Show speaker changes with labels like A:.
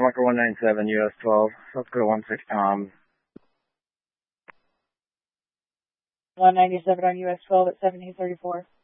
A: Schumacher 197, US 12, South Dakota 16 Tom.
B: 197 on US 12 at 1734.